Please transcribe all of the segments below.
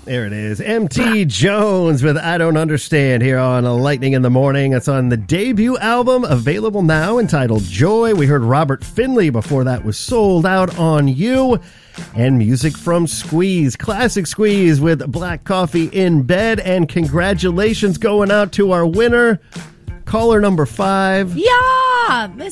There it is. M.T. Jones with I Don't Understand here on Lightning in the Morning. It's on the debut album, available now, entitled Joy. We heard Robert Finley before that was Sold Out on You. And music from Squeeze, classic Squeeze with Black Coffee in Bed. And congratulations going out to our winner, caller number 5. Yeah, Miss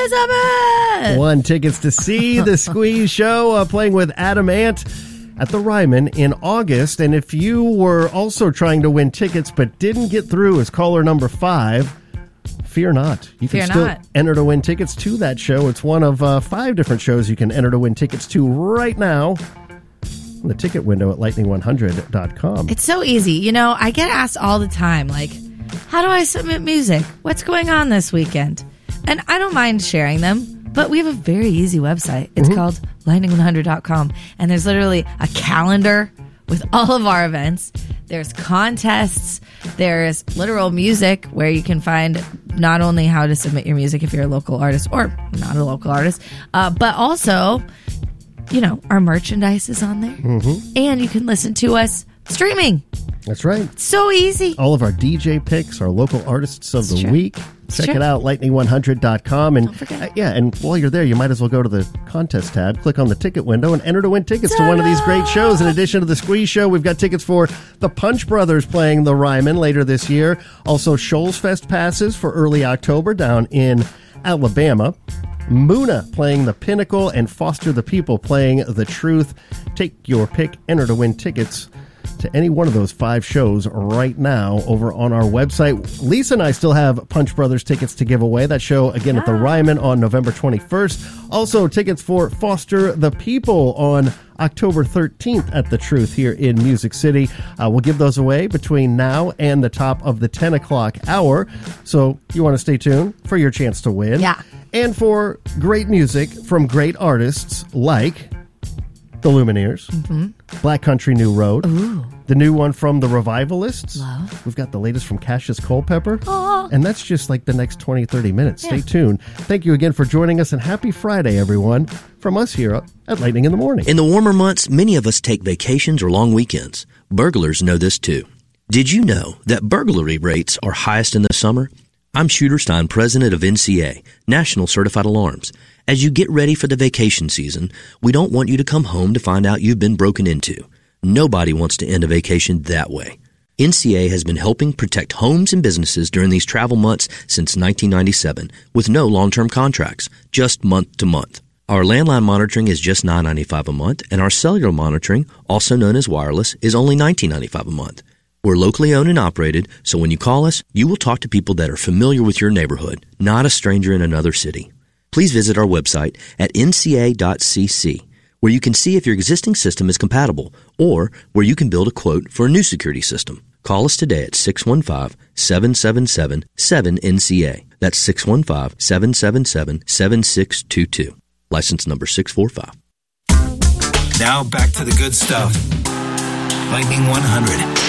Elizabeth. Won tickets to see the Squeeze show, playing with Adam Ant at the Ryman in August. And if you were also trying to win tickets but didn't get through as caller number 5, fear not. You can still enter to win tickets to that show. It's one of 5 different shows you can enter to win tickets to right now on the ticket window at lightning100.com. It's so easy. You know, I get asked all the time, like, how do I submit music? What's going on this weekend? And I don't mind sharing them, but we have a very easy website. It's called lightning100.com, and there's literally a calendar with all of our events. There's contests. There's literal music where you can find not only how to submit your music if you're a local artist or not a local artist, but also, you know, our merchandise is on there. And you can listen to us streaming. That's right. It's so easy. All of our DJ picks, our local artists of the week. Check it out, lightning100.com. And and while you're there, you might as well go to the contest tab, click on the ticket window, and enter to win tickets to one of these great shows. In addition to the Squeeze show, we've got tickets for the Punch Brothers playing the Ryman later this year. Also, Shoals Fest passes for early October down in Alabama. Muna playing the Pinnacle, and Foster the People playing the Truth. Take your pick, enter to win tickets to any one of those 5 shows right now over on our website. Lisa and I still have Punch Brothers tickets to give away. That show again at the Ryman on November 21st. Also tickets for Foster the People on October 13th at the Truth here in Music City. We'll give those away between now and the top of the 10 o'clock hour. So you want to stay tuned for your chance to win. Yeah. And for great music from great artists like the Lumineers, Black Country New Road, the new one from the Revivalists. We've got the latest from Cassius Culpepper. And that's just like the next 20, 30 minutes. Stay tuned. Thank you again for joining us, and happy Friday, everyone, from us here at Lightning in the Morning. In the warmer months, many of us take vacations or long weekends. Burglars know this too. Did you know that burglary rates are highest in the summer? I'm Shooter Stein, president of NCA, National Certified Alarms. As you get ready for the vacation season, we don't want you to come home to find out you've been broken into. Nobody wants to end a vacation that way. NCA has been helping protect homes and businesses during these travel months since 1997 with no long-term contracts, just month to month. Our landline monitoring is just $9.95 a month, and our cellular monitoring, also known as wireless, is only $19.95 a month. We're locally owned and operated, so when you call us, you will talk to people that are familiar with your neighborhood, not a stranger in another city. Please visit our website at nca.cc, where you can see if your existing system is compatible or where you can build a quote for a new security system. Call us today at 615-777-7NCA. That's 615-777-7622. License number 645. Now back to the good stuff. Lightning 100.